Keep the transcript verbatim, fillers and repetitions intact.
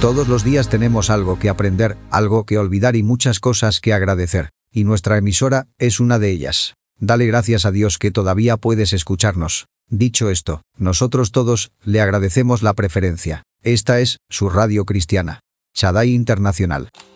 Todos los días tenemos algo que aprender, algo que olvidar y muchas cosas que agradecer. Y nuestra emisora es una de ellas. Dale gracias a Dios que todavía puedes escucharnos. Dicho esto, nosotros todos le agradecemos la preferencia. Esta es su radio cristiana. Shaddai Internacional.